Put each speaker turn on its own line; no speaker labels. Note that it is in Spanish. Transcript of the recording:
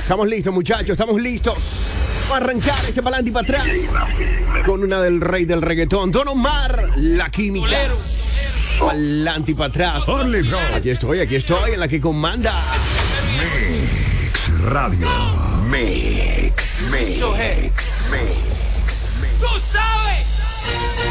Estamos listos, muchachos, estamos listos. Vamos a arrancar este pa'lante y para atrás con una del rey del reggaetón, Don Omar, La Química. Pa'lante y para atrás. Aquí estoy, en la que comanda
Mix Radio. Mix.
Tú sabes.